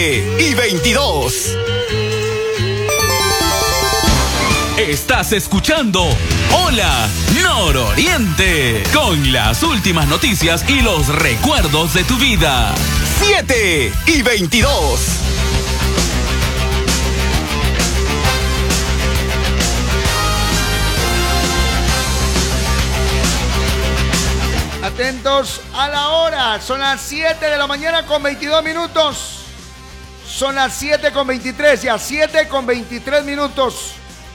7:22. Estás escuchando Hola Nororiente, con las últimas noticias y los recuerdos de tu vida. 7:22. Atentos a la hora, son las 7 de la mañana con 22 minutos. Son las 7:23, ya 7:23 minutos.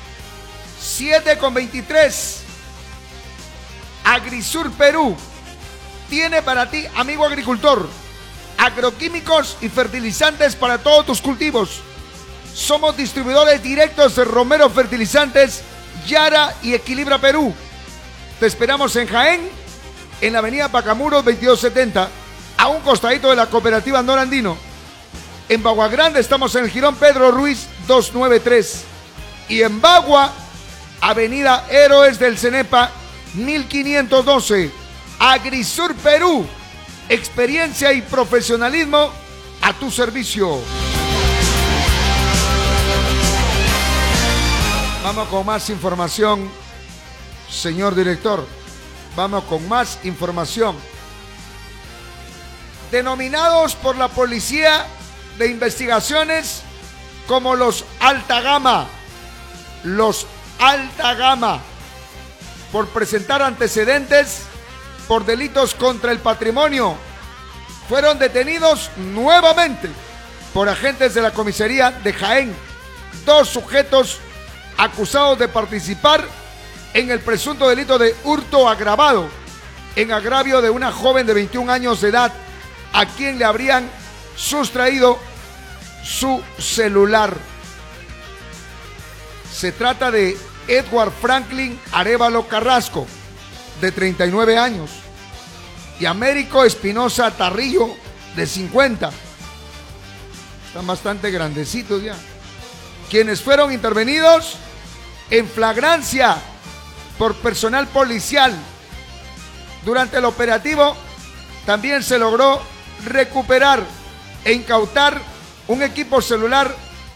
7:23. Agrisur Perú tiene para ti, amigo agricultor, agroquímicos y fertilizantes para todos tus cultivos. Somos distribuidores directos de Romero Fertilizantes, Yara y Equilibra Perú. Te esperamos en Jaén, en la avenida Pacamuros 2270, a un costadito de la cooperativa Norandino. En Bagua Grande estamos en el Jirón Pedro Ruiz 293. Y en Bagua, avenida Héroes del Cenepa 1512. Agrisur Perú, experiencia y profesionalismo a tu servicio. Vamos con más información, señor director. Vamos con más información. Denominados por la Policía de Investigaciones como los alta gama, por presentar antecedentes por delitos contra el patrimonio, fueron detenidos nuevamente por agentes de la comisaría de Jaén. 2 sujetos acusados de participar en el presunto delito de hurto agravado en agravio de una joven de 21 años de edad, a quien le habrían sustraído su celular. Se trata de Edward Franklin Arévalo Carrasco, de 39 años, y Américo Espinosa Tarrillo, de 50. Están bastante grandecitos ya. Quienes fueron intervenidos en flagrancia por personal policial. Durante el operativo también se logró recuperar e incautar un equipo celular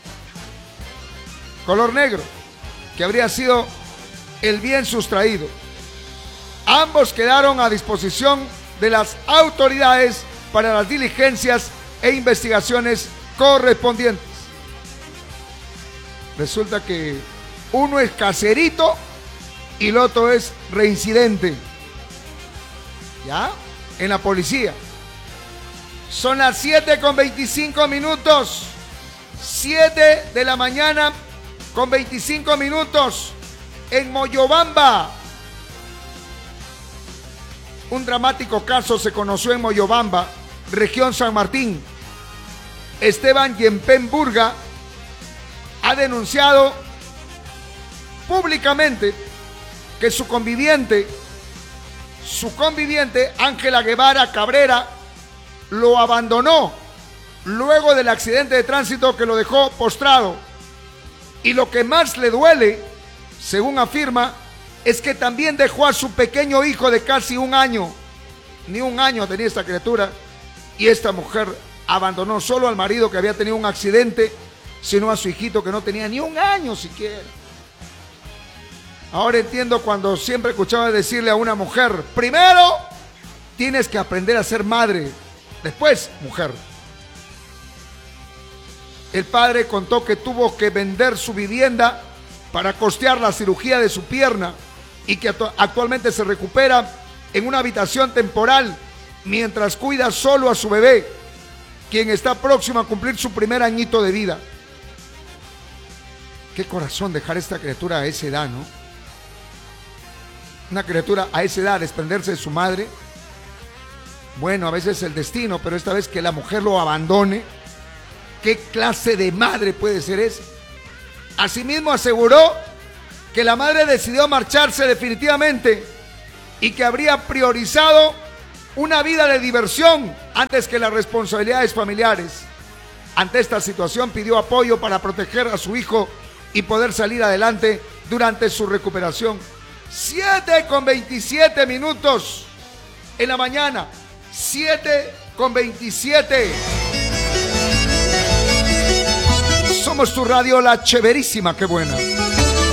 color negro, que habría sido el bien sustraído. Ambos quedaron a disposición de las autoridades para las diligencias e investigaciones correspondientes. Resulta que uno es caserito y el otro es reincidente, ¿ya? En la policía. Son las 7:25 minutos. 7 de la mañana con 25 minutos. En Moyobamba. Un dramático caso se conoció en Moyobamba, región San Martín. Esteban Yempen Burga ha denunciado públicamente que su conviviente Ángela Guevara Cabrera lo abandonó luego del accidente de tránsito que lo dejó postrado. Y lo que más le duele, según afirma, es que también dejó a su pequeño hijo de casi 1 año. Ni 1 año tenía esta criatura. Y esta mujer abandonó solo al marido que había tenido un accidente, sino a su hijito que no tenía ni 1 año siquiera. Ahora entiendo cuando siempre escuchaba decirle a una mujer: primero tienes que aprender a ser madre, después mujer. El padre contó que tuvo que vender su vivienda para costear la cirugía de su pierna y que actualmente se recupera en una habitación temporal mientras cuida solo a su bebé, quien está próximo a cumplir su primer añito de vida. Qué corazón dejar esta criatura a esa edad, ¿no? Una criatura a esa edad, desprenderse de su madre. Bueno, a veces el destino, pero esta vez que la mujer lo abandone. ¿Qué clase de madre puede ser esa? Asimismo aseguró que la madre decidió marcharse definitivamente y que habría priorizado una vida de diversión antes que las responsabilidades familiares. Ante esta situación pidió apoyo para proteger a su hijo y poder salir adelante durante su recuperación. 7:27 minutos en la mañana. 7:27. Somos tu radio, la chéverísima, qué buena.